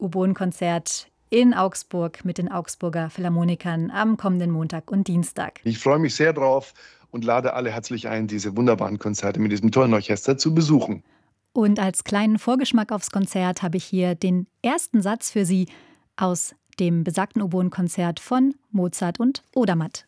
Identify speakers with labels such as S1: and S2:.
S1: Oboenkonzert in Augsburg mit den Augsburger Philharmonikern am kommenden Montag und Dienstag.
S2: Ich freue mich sehr drauf und lade alle herzlich ein, diese wunderbaren Konzerte mit diesem tollen Orchester zu besuchen.
S1: Und als kleinen Vorgeschmack aufs Konzert habe ich hier den ersten Satz für Sie aus dem besagten Oboenkonzert von Mozart und Odermatt.